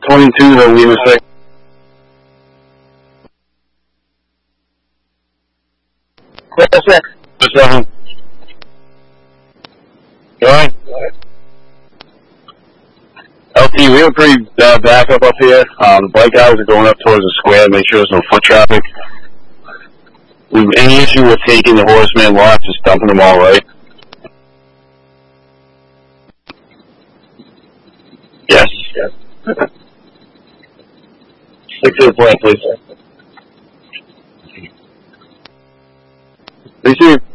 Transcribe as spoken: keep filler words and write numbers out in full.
twenty-two, the Lima six. Clear six. seven. Going. L T, we have a pretty bad backup up here. Um, the bike guys are going up towards the square to make sure there's no foot traffic. We have any issue with taking the horseman lots, just dumping them all right. Yes. Yes. Stick to the plan, please. Receive.